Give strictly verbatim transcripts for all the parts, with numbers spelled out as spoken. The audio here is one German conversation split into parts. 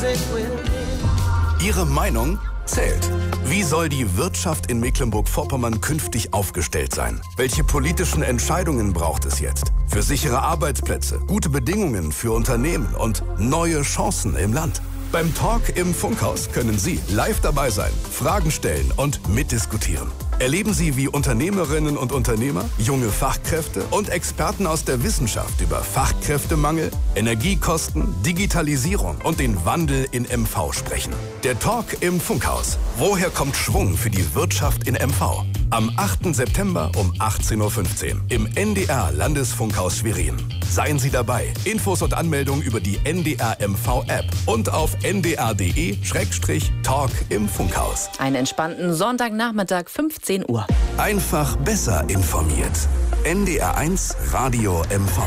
Ihre Meinung zählt. Wie soll die Wirtschaft in Mecklenburg-Vorpommern künftig aufgestellt sein? Welche politischen Entscheidungen braucht es jetzt? Für sichere Arbeitsplätze, gute Bedingungen für Unternehmen und neue Chancen im Land. Beim Talk im Funkhaus können Sie live dabei sein, Fragen stellen und mitdiskutieren. Erleben Sie, wie Unternehmerinnen und Unternehmer, junge Fachkräfte und Experten aus der Wissenschaft über Fachkräftemangel, Energiekosten, Digitalisierung und den Wandel in M V sprechen. Der Talk im Funkhaus. Woher kommt Schwung für die Wirtschaft in M V? Am achten September um achtzehn Uhr fünfzehn im N D R Landesfunkhaus Schwerin. Seien Sie dabei. Infos und Anmeldungen über die N D R M V App und auf n d r punkt d e Schrägstrich Talk im Funkhaus. Einen entspannten Sonntagnachmittag, fünfzehn Uhr. Einfach besser informiert. N D R eins Radio M V.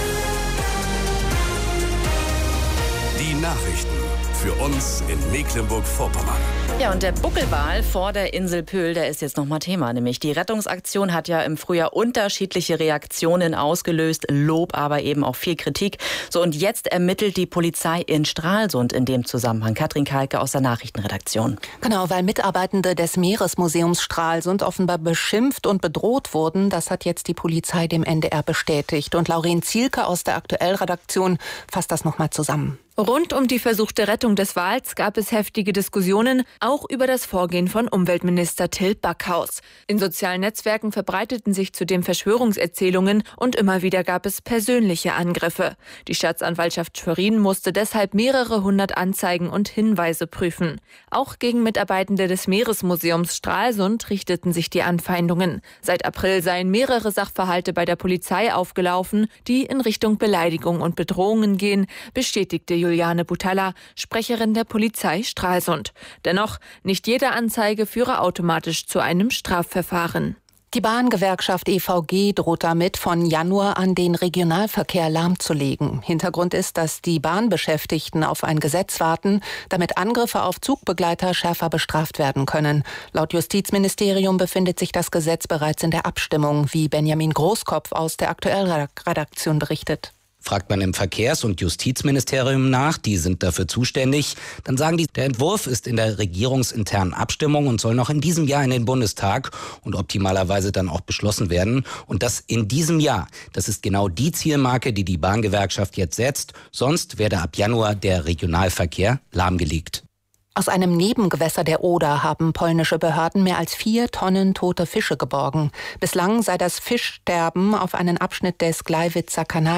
Die Nachrichten für uns in Mecklenburg-Vorpommern. Ja, und der Buckelwal vor der Insel Pöhl, der ist jetzt nochmal Thema. Nämlich die Rettungsaktion hat ja im Frühjahr unterschiedliche Reaktionen ausgelöst. Lob, aber eben auch viel Kritik. So, und jetzt ermittelt die Polizei in Stralsund in dem Zusammenhang. Katrin Kalke aus der Nachrichtenredaktion. Genau, weil Mitarbeitende des Meeresmuseums Stralsund offenbar beschimpft und bedroht wurden. Das hat jetzt die Polizei dem N D R bestätigt. Und Lauren Zielke aus der Aktuell-Redaktion fasst das nochmal zusammen. Rund um die versuchte Rettung des Wals gab es heftige Diskussionen, auch über das Vorgehen von Umweltminister Till Backhaus. In sozialen Netzwerken verbreiteten sich zudem Verschwörungserzählungen und immer wieder gab es persönliche Angriffe. Die Staatsanwaltschaft Schwerin musste deshalb mehrere hundert Anzeigen und Hinweise prüfen. Auch gegen Mitarbeitende des Meeresmuseums Stralsund richteten sich die Anfeindungen. Seit April seien mehrere Sachverhalte bei der Polizei aufgelaufen, die in Richtung Beleidigung und Bedrohungen gehen, bestätigte Juliane Butalla, Sprecherin der Polizei Stralsund. Dennoch, nicht jede Anzeige führe automatisch zu einem Strafverfahren. Die Bahngewerkschaft E V G droht damit, von Januar an den Regionalverkehr lahmzulegen. Hintergrund ist, dass die Bahnbeschäftigten auf ein Gesetz warten, damit Angriffe auf Zugbegleiter schärfer bestraft werden können. Laut Justizministerium befindet sich das Gesetz bereits in der Abstimmung, wie Benjamin Großkopf aus der Aktuell-Redaktion berichtet. Fragt man im Verkehrs- und Justizministerium nach, die sind dafür zuständig, dann sagen die, der Entwurf ist in der regierungsinternen Abstimmung und soll noch in diesem Jahr in den Bundestag und optimalerweise dann auch beschlossen werden. Und das in diesem Jahr, das ist genau die Zielmarke, die die Bahngewerkschaft jetzt setzt. Sonst werde ab Januar der Regionalverkehr lahmgelegt. Aus einem Nebengewässer der Oder haben polnische Behörden mehr als vier Tonnen tote Fische geborgen. Bislang sei das Fischsterben auf einen Abschnitt des Gleiwitzer Kanals